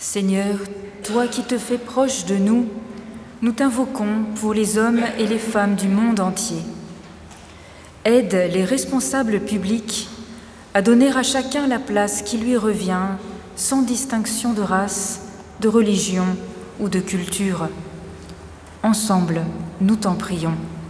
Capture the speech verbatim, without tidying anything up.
Seigneur, toi qui te fais proche de nous, nous t'invoquons pour les hommes et les femmes du monde entier. Aide les responsables publics à donner à chacun la place qui lui revient, sans distinction de race, de religion ou de culture. Ensemble, nous t'en prions.